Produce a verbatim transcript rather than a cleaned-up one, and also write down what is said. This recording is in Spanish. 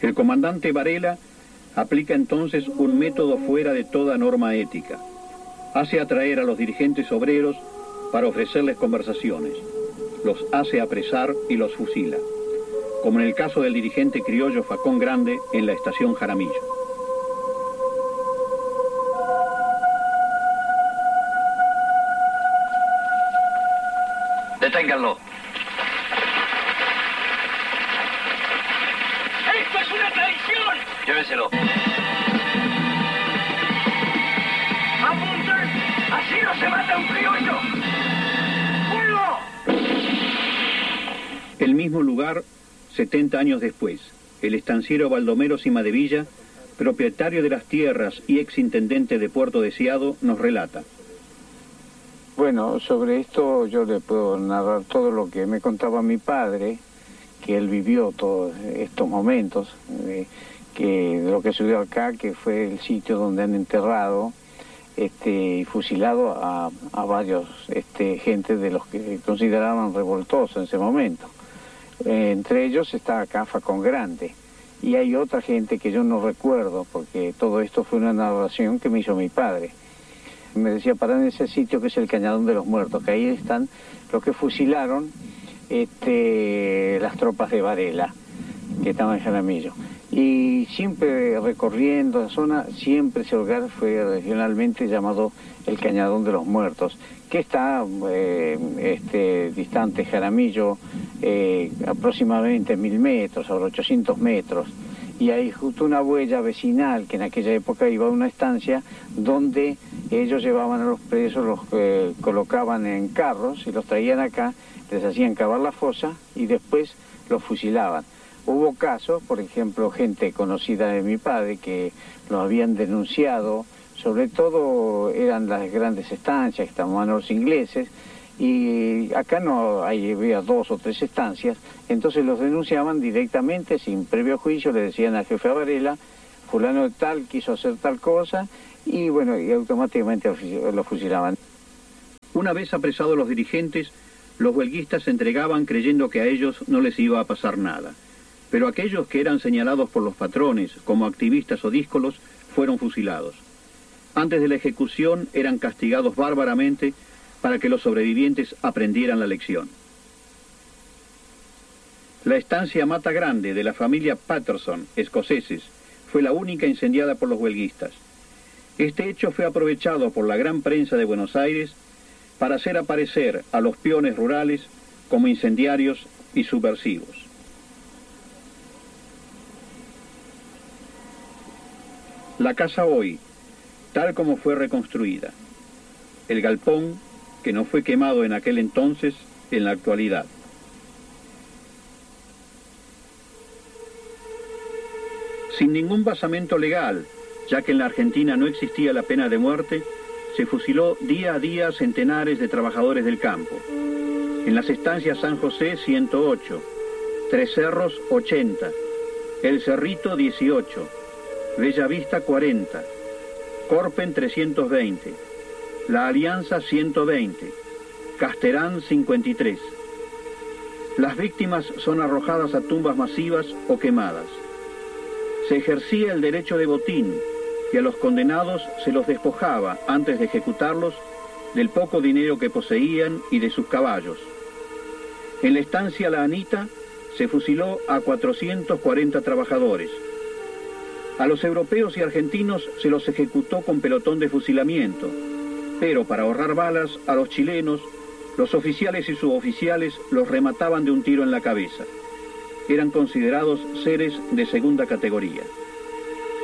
El comandante Varela aplica entonces un método fuera de toda norma ética. Hace atraer a los dirigentes obreros para ofrecerles conversaciones. Los hace apresar y los fusila, como en el caso del dirigente criollo Facón Grande en la estación Jaramillo. Deténganlo. ¡Esto es una traición! Llévenselo. ¡Apunten! ¡Así no se mata un criollo! ¡Fuego! El mismo lugar, setenta años después, el estanciero Baldomero Cimadevilla, propietario de las tierras y exintendente de Puerto Deseado, nos relata. Bueno, sobre esto yo le puedo narrar todo lo que me contaba mi padre, que él vivió todos estos momentos, eh, que de lo que sucedió acá, que fue el sitio donde han enterrado este, y fusilado a, a varios este, gente de los que consideraban revoltosos en ese momento. Eh, entre ellos está acá Facón Grande, y hay otra gente que yo no recuerdo, porque todo esto fue una narración que me hizo mi padre. Me decía, parar en ese sitio que es el Cañadón de los Muertos, que ahí están los que fusilaron este, las tropas de Varela, que estaban en Jaramillo. Y siempre recorriendo la zona, siempre ese lugar fue regionalmente llamado el Cañadón de los Muertos, que está eh, este, distante Jaramillo eh, aproximadamente mil metros, ahora ochocientos metros. Y hay justo una huella vecinal que en aquella época iba a una estancia donde ellos llevaban a los presos, los eh, colocaban en carros y los traían acá, les hacían cavar la fosa y después los fusilaban. Hubo casos, por ejemplo, gente conocida de mi padre que lo habían denunciado, sobre todo eran las grandes estancias que estaban los ingleses, y acá no hay, había dos o tres estancias, entonces los denunciaban directamente, sin previo juicio, le decían al jefe Varela, fulano de tal quiso hacer tal cosa, y bueno, y automáticamente lo fusilaban. Una vez apresados los dirigentes, los huelguistas se entregaban creyendo que a ellos no les iba a pasar nada. Pero aquellos que eran señalados por los patrones como activistas o díscolos fueron fusilados. Antes de la ejecución eran castigados bárbaramente para que los sobrevivientes aprendieran la lección. La estancia Mata Grande de la familia Patterson, escoceses, fue la única incendiada por los huelguistas. Este hecho fue aprovechado por la gran prensa de Buenos Aires para hacer aparecer a los peones rurales como incendiarios y subversivos. La casa hoy, tal como fue reconstruida. El galpón, que no fue quemado en aquel entonces, en la actualidad. Sin ningún basamento legal, ya que en la Argentina no existía la pena de muerte, se fusiló día a día centenares de trabajadores del campo. En las estancias San José, ciento ocho, Tres Cerros, ochenta, El Cerrito, dieciocho, Bella Vista, cuarenta, Corpen, trescientos veinte, La Alianza, ciento veinte, Casterán, cincuenta y tres. Las víctimas son arrojadas a tumbas masivas o quemadas. Se ejercía el derecho de botín y a los condenados se los despojaba antes de ejecutarlos del poco dinero que poseían y de sus caballos. En la estancia La Anita se fusiló a cuatrocientos cuarenta trabajadores. A los europeos y argentinos se los ejecutó con pelotón de fusilamiento, pero para ahorrar balas a los chilenos, los oficiales y suboficiales los remataban de un tiro en la cabeza. Eran considerados seres de segunda categoría.